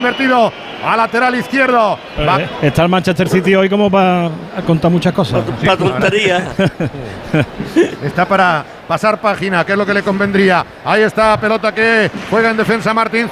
Invertido a lateral izquierdo. Está el Manchester City hoy como para contar muchas cosas. Para tonterías. Está para pasar página, que es lo que le convendría. Ahí está, pelota que juega en defensa Martín.